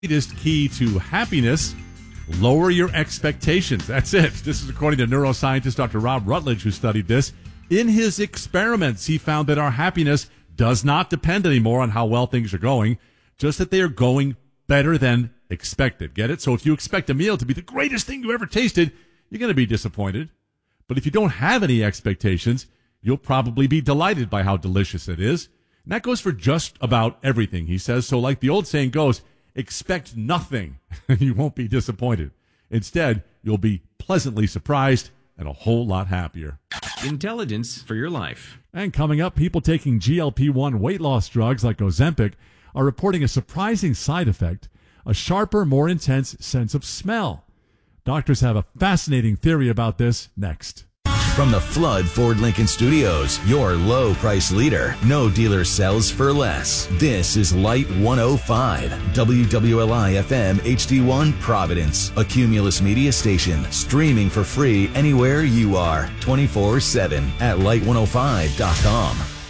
Greatest key to happiness, lower your expectations. That's it. This is according to neuroscientist Dr. Rob Rutledge, who studied this. In his experiments, he found that our happiness does not depend anymore on how well things are going, just that they are going better than expected. Get it? So if you expect a meal to be the greatest thing you ever tasted, you're going to be disappointed. But if you don't have any expectations, you'll probably be delighted by how delicious it is. And that goes for just about everything, he says. So like the old saying goes, expect nothing, and you won't be disappointed. Instead, you'll be pleasantly surprised and a whole lot happier. Intelligence for your life. And coming up, people taking GLP-1 weight loss drugs like Ozempic are reporting a surprising side effect, a sharper, more intense sense of smell. Doctors have a fascinating theory about this next. From the Flood Ford Lincoln Studios, your low price leader. No dealer sells for less. This is Light 105, WWLI FM HD1 Providence, a Cumulus media station, streaming for free anywhere you are, 24/7 at light105.com.